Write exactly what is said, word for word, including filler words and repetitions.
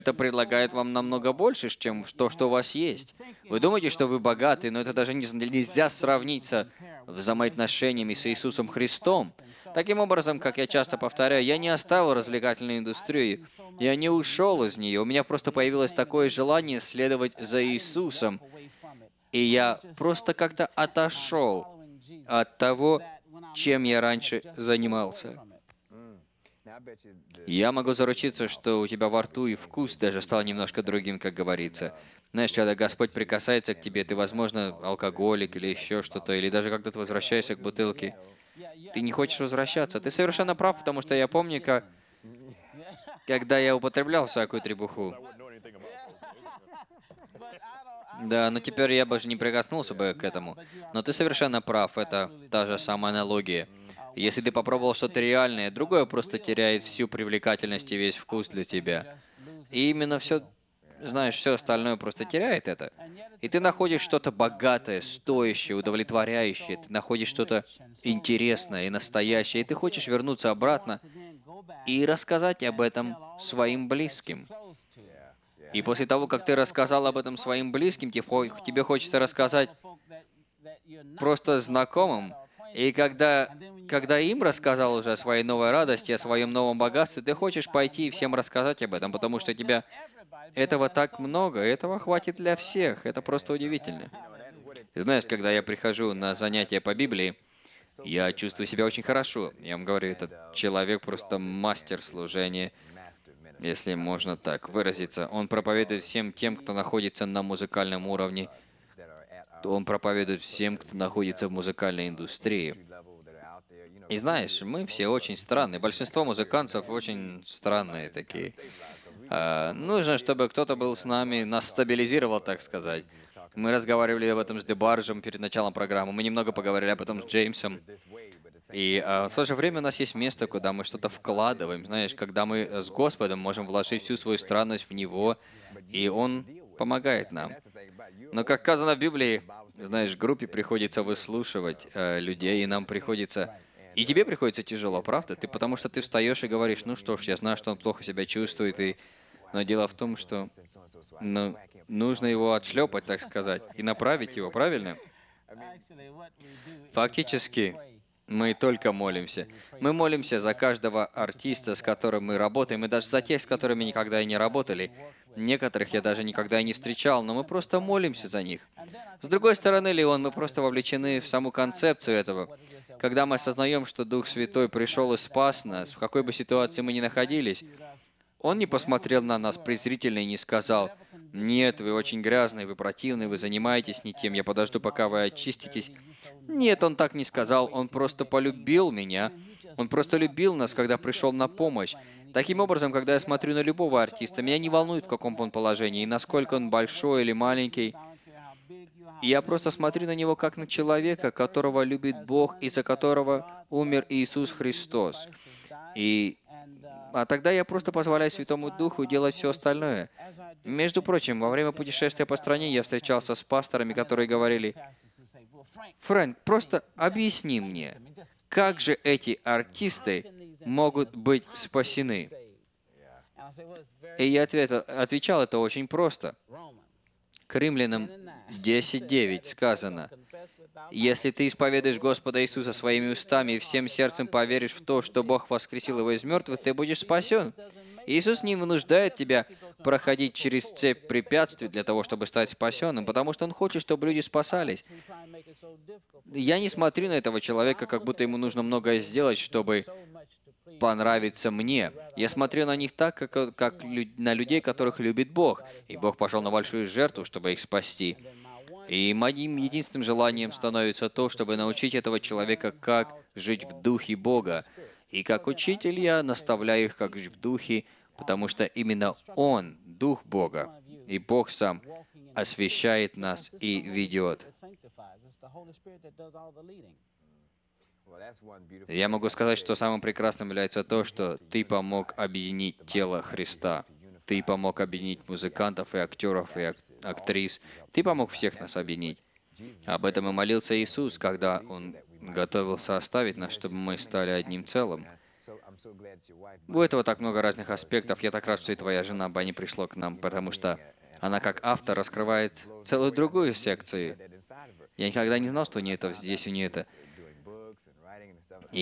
это предлагает вам намного больше, чем то, что у вас есть. Вы думаете, что вы богаты, но это даже не- нельзя сравнить со взаимоотношениями с Иисусом Христом. Таким образом, как я часто повторяю, я не оставил развлекательную индустрию, я не ушел из нее, у меня просто появилось такое желание следовать за Иисусом, и я просто как-то отошел от того, чем я раньше занимался. Я могу заручиться, что у тебя во рту и вкус даже стал немножко другим, как говорится. Знаешь, когда Господь прикасается к тебе, ты, возможно, алкоголик или еще что-то, или даже когда ты возвращаешься к бутылке, ты не хочешь возвращаться. Ты совершенно прав, потому что я помню, как, когда я употреблял всякую требуху. Да, но теперь я бы же не прикоснулся бы к этому. Но ты совершенно прав, это та же самая аналогия. Если ты попробовал что-то реальное, другое просто теряет всю привлекательность и весь вкус для тебя. И именно все, знаешь, все остальное просто теряет это. И ты находишь что-то богатое, стоящее, удовлетворяющее, ты находишь что-то интересное и настоящее, и ты хочешь вернуться обратно и рассказать об этом своим близким. И после того, как ты рассказал об этом своим близким, тебе хо- тебе хочется рассказать просто знакомым. И когда, когда им рассказал уже о своей новой радости, о своем новом богатстве, ты хочешь пойти и всем рассказать об этом, потому что у тебя этого так много, этого хватит для всех. Это просто удивительно. Ты знаешь, когда я прихожу на занятия по Библии, я чувствую себя очень хорошо. Я вам говорю, этот человек просто мастер служения, если можно так выразиться. Он проповедует всем тем, кто находится на музыкальном уровне. Он проповедует всем, кто находится в музыкальной индустрии. И знаешь, мы все очень странные. Большинство музыкантов очень странные такие. А, нужно, чтобы кто-то был с нами, нас стабилизировал, так сказать. Мы разговаривали об этом с Дебаржем перед началом программы. Мы немного поговорили об этом с Джеймсом. И а, в то же время у нас есть место, куда мы что-то вкладываем. Знаешь, когда мы э, с Господом можем вложить всю свою странность в Него, и Он помогает нам. Но, как сказано в Библии, знаешь, группе приходится выслушивать э, людей, и нам приходится... И тебе приходится тяжело, правда? Ты потому что ты встаешь и говоришь, ну что ж, я знаю, что он плохо себя чувствует, и... Но дело в том, что ну, нужно его отшлепать, так сказать, и направить его, правильно? Фактически, мы только молимся. Мы молимся за каждого артиста, с которым мы работаем, и даже за тех, с которыми никогда и не работали. Некоторых я даже никогда и не встречал, но мы просто молимся за них. С другой стороны, Леон, мы просто вовлечены в саму концепцию этого. Когда мы осознаем, что Дух Святой пришел и спас нас, в какой бы ситуации мы ни находились, Он не посмотрел на нас презрительно и не сказал: «Нет, вы очень грязные, вы противные, вы занимаетесь не тем, я подожду, пока вы очиститесь». Нет, Он так не сказал, Он просто полюбил меня. Он просто любил нас, когда пришел на помощь. Таким образом, когда я смотрю на любого артиста, меня не волнует, в каком он положении, и насколько он большой или маленький. Я просто смотрю на него как на человека, которого любит Бог и за которого умер Иисус Христос. И а тогда я просто позволяю Святому Духу делать все остальное. Между прочим, во время путешествия по стране я встречался с пасторами, которые говорили: «Фрэнк, просто объясни мне, как же эти артисты могут быть спасены?» И я ответил, отвечал это очень просто. К Римлянам десять девять сказано: «Если ты исповедуешь Господа Иисуса своими устами и всем сердцем поверишь в то, что Бог воскресил его из мертвых, ты будешь спасен». Иисус не вынуждает тебя проходить через цепь препятствий для того, чтобы стать спасенным, потому что Он хочет, чтобы люди спасались. Я не смотрю на этого человека, как будто ему нужно многое сделать, чтобы понравиться мне. Я смотрю на них так, как, э, как лю- на людей, которых любит Бог. И Бог пошел на большую жертву, чтобы их спасти. И моим единственным желанием становится то, чтобы научить этого человека, как жить в духе Бога. И как учитель я наставляю их, как жить в духе, потому что именно Он, Дух Бога, и Бог сам освящает нас и ведет. Я могу сказать, что самым прекрасным является то, что ты помог объединить тело Христа. Ты помог объединить музыкантов и актеров и ак- актрис. Ты помог всех нас объединить. Об этом и молился Иисус, когда Он готовился оставить нас, чтобы мы стали одним целым. У этого так много разных аспектов. Я так рад, что и твоя жена Бани пришла к нам, потому что она как автор раскрывает целую другую секцию. Я никогда не знал, что у нее это здесь, у нее это.